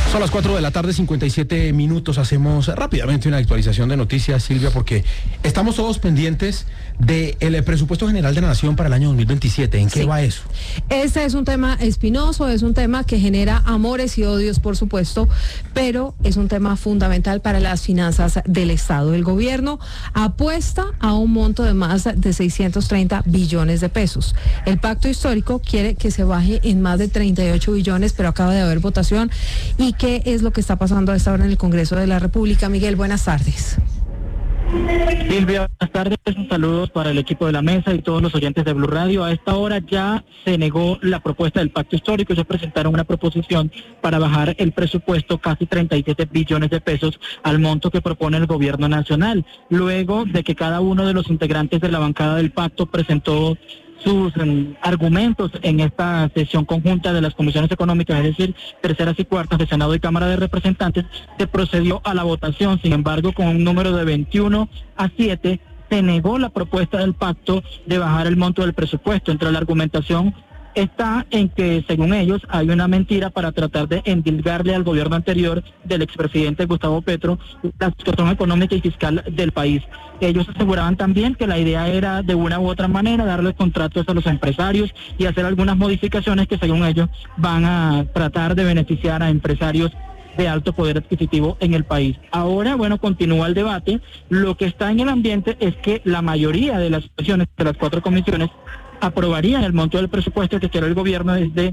Son las 4 de la tarde, 57 minutos. Hacemos rápidamente una actualización de noticias, Silvia, porque estamos todos pendientes del presupuesto general de la Nación para el año 2027. ¿En qué va eso? Este es un tema espinoso, es un tema que genera amores y odios, por supuesto, pero es un tema fundamental para las finanzas del Estado. El gobierno apuesta a un monto de más de 630 billones de pesos. El pacto histórico quiere que se baje en más de 38 billones, pero acaba de haber votación. ¿Y qué es lo que está pasando a esta hora en el Congreso de la República? Miguel, buenas tardes. Silvia, buenas tardes, un saludo para el equipo de la mesa y todos los oyentes de Blue Radio. A esta hora ya se negó la propuesta del pacto histórico. Ellos presentaron una proposición para bajar el presupuesto casi 37 billones de pesos al monto que propone el gobierno nacional, luego de que cada uno de los integrantes de la bancada del pacto presentó sus argumentos en esta sesión conjunta de las comisiones económicas, es decir, terceras y cuartas de Senado y Cámara de Representantes. Se procedió a la votación. Sin embargo, con un número de 21-7, se negó la propuesta del pacto de bajar el monto del presupuesto. Entre la argumentación está en que, según ellos, hay una mentira para tratar de endilgarle al gobierno anterior del expresidente Gustavo Petro la situación económica y fiscal del país. Ellos aseguraban también que la idea era, de una u otra manera, darle contratos a los empresarios y hacer algunas modificaciones que, según ellos, van a tratar de beneficiar a empresarios de alto poder adquisitivo en el país. Ahora, bueno, continúa el debate. Lo que está en el ambiente es que la mayoría de las sesiones de las 4 comisiones aprobarían el monto del presupuesto que quiere el gobierno, es de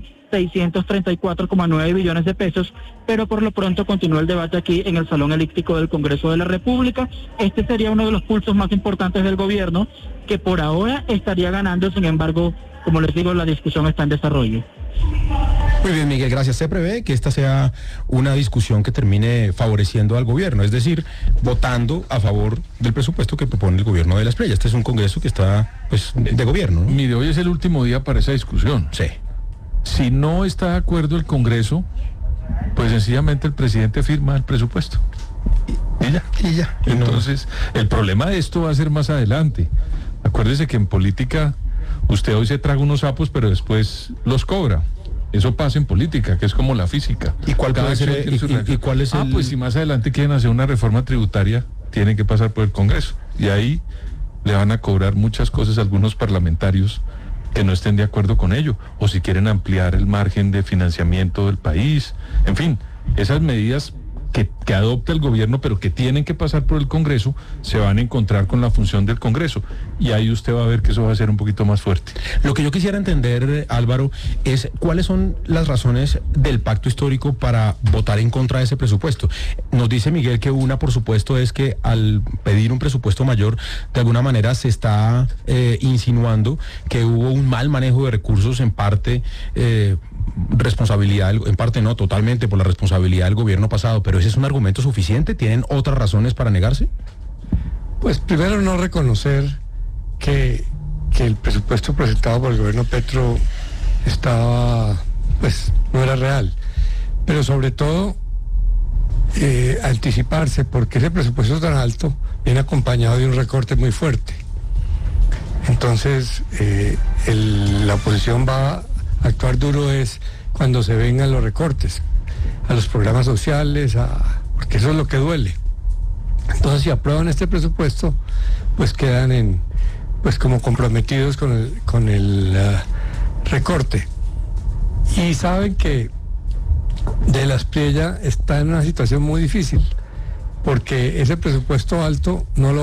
634,9 billones de pesos, pero por lo pronto continúa el debate aquí en el Salón Elíptico del Congreso de la República. Este sería uno de los pulsos más importantes del gobierno, que por ahora estaría ganando. Sin embargo, como les digo, la discusión está en desarrollo. Muy bien, Miguel, gracias. Se prevé que esta sea una discusión que termine favoreciendo al gobierno, es decir, votando a favor del presupuesto que propone el gobierno de la Espriella. Este es un Congreso que está, pues, de gobierno, ¿no? Mire, hoy es el último día para esa discusión. Sí. Si no está de acuerdo el Congreso, pues sencillamente el presidente firma el presupuesto. Y ya. Entonces, el problema de esto va a ser más adelante. Acuérdese que en política usted hoy se traga unos sapos, pero después los cobra. Eso pasa en política, que es como la física. ¿Y cuál puede ser y cuál es el...? Pues si más adelante quieren hacer una reforma tributaria, tienen que pasar por el Congreso. Y ahí le van a cobrar muchas cosas a algunos parlamentarios que no estén de acuerdo con ello. O si quieren ampliar el margen de financiamiento del país. En fin, esas medidas que adopta el gobierno, pero que tienen que pasar por el Congreso, se van a encontrar con la función del Congreso. Y ahí usted va a ver que eso va a ser un poquito más fuerte. Lo que yo quisiera entender, Álvaro, es cuáles son las razones del pacto histórico para votar en contra de ese presupuesto. Nos dice Miguel que una, por supuesto, es que al pedir un presupuesto mayor, de alguna manera se está insinuando que hubo un mal manejo de recursos, en parte responsabilidad, en parte no, totalmente por la responsabilidad del gobierno pasado, pero ¿ese es un argumento suficiente? ¿Tienen otras razones para negarse? Pues primero, no reconocer que el presupuesto presentado por el gobierno Petro estaba, pues, no era real, pero sobre todo anticiparse, porque ese presupuesto tan alto viene acompañado de un recorte muy fuerte. Entonces, la oposición va a actuar duro es cuando se vengan los recortes a los programas sociales, porque eso es lo que duele. Entonces, si aprueban este presupuesto, pues quedan como comprometidos con el recorte. Y saben que de la Espriella está en una situación muy difícil, porque ese presupuesto alto no lo